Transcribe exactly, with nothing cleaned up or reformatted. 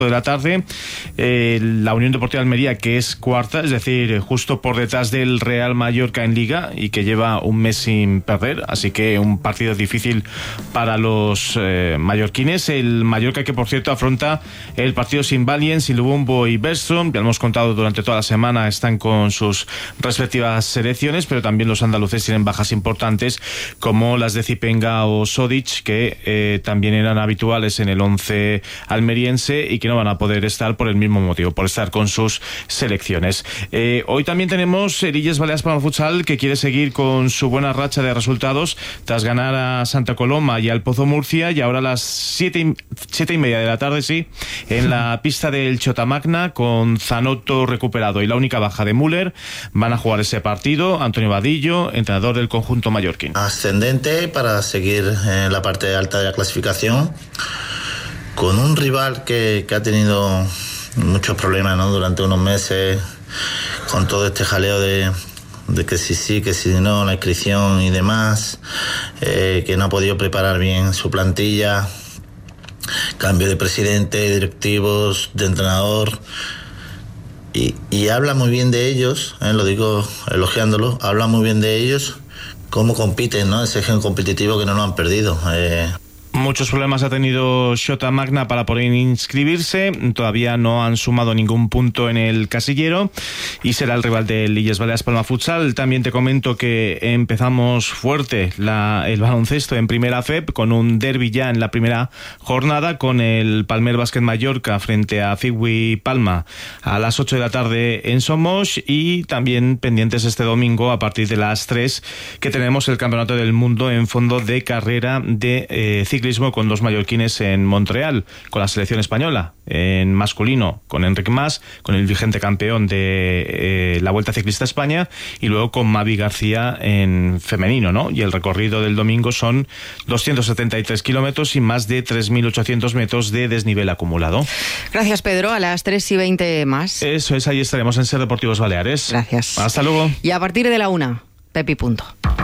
de la tarde, eh, la Unión Deportiva Almería, que es cuarta, es decir, justo por detrás del Real Mallorca en Liga y que lleva un mes sin perder, así que un partido difícil para los eh, mallorquines. El Mallorca, que por cierto afronta el partido sin Valien, sin Lubumbo y Bergström, ya lo hemos contado durante toda la semana, están con sus respectivas selecciones, pero también los andaluces tienen bajas importantes como las de Zipenga o Sodic, que eh, también eran habituales en el once almeriense y que no van a poder estar por el mismo motivo, por estar con sus selecciones. Eh, hoy también tenemos el Illes Balears Palma Futsal, que quiere seguir con su buena racha de resultados tras ganar a Santa Coloma y al Pozo Murcia, y ahora a las siete y, siete y media de la tarde, sí, en la pista del Chotamagna, con Zanotto recuperado y la única baja de Müller, van a jugar ese partido. Antonio Vadillo, entrenador del conjunto mallorquín. Ascendente para seguir en la parte alta de la clasificación, con un rival que, que ha tenido muchos problemas, ¿no?, durante unos meses, con todo este jaleo de, de que si sí, que si no, la inscripción y demás, eh, que no ha podido preparar bien su plantilla, cambio de presidente, directivos, de entrenador, y, y habla muy bien de ellos, eh, lo digo elogiándolo, habla muy bien de ellos, cómo compiten, ¿no?, ese gen competitivo que no lo han perdido. Eh, Muchos problemas ha tenido Chotamagna para poder inscribirse, todavía no han sumado ningún punto en el casillero y será el rival del Illes Balears Palma Futsal. También te comento que empezamos fuerte la, el baloncesto en primera F E P, con un derbi ya en la primera jornada, con el Palmer Básquet Mallorca frente a Figui Palma a las ocho de la tarde en Somos, y también pendientes este domingo a partir de las tres, que tenemos el Campeonato del Mundo en fondo de carrera de eh, ciclismo, con dos mallorquines en Montreal, con la selección española en masculino, con Enric Mas, con el vigente campeón de eh, la Vuelta Ciclista a España, y luego con Mavi García en femenino, ¿no? Y el recorrido del domingo son doscientos setenta y tres kilómetros y más de tres mil ochocientos metros de desnivel acumulado. Gracias, Pedro. A las tres y veinte más. Eso es, ahí estaremos en Ser Deportivos Baleares. Gracias. Hasta luego. Y a partir de la una, Pepi Punto.